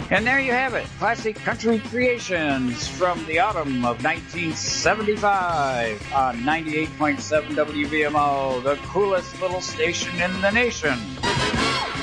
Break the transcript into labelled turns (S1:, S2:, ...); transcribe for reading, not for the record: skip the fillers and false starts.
S1: And there you have it, classic country creations from the autumn of 1975 on 98.7 WVMO, the coolest little station in the nation.